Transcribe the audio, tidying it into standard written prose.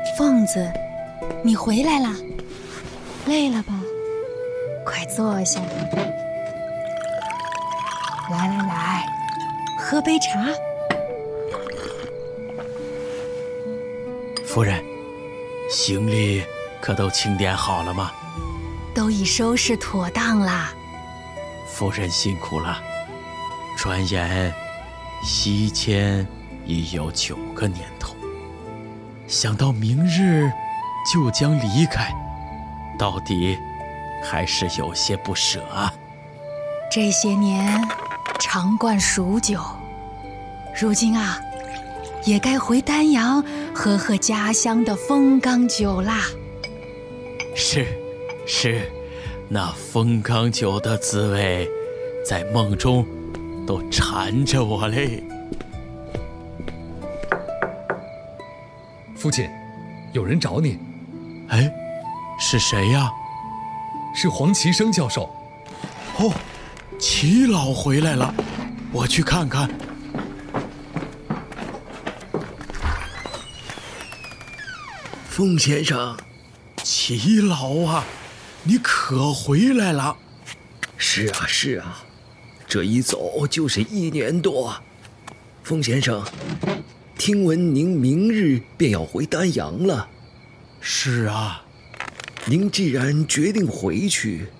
凤子，你回来啦？累了吧？快坐下。来，喝杯茶。 夫人，行李可都清点好了吗？ 都已收拾妥当啦。 夫人辛苦了。转眼西迁已有9个年头，想到明日就将离开，到底还是有些不舍啊。 这些年常灌蜀酒，如今啊，也该回丹阳喝喝家乡的风缸酒啦。 是，那风缸酒的滋味，在梦中都缠着我嘞。 父亲，有人找你。 哎，是谁呀？ 是黄其生教授。 哦，齐老回来了，我去看看。 风先生， 齐老啊，你可回来了？ 是啊，这一走就是1年多。风先生，听闻您明日便要回丹阳了。 是啊。 您既然决定回去，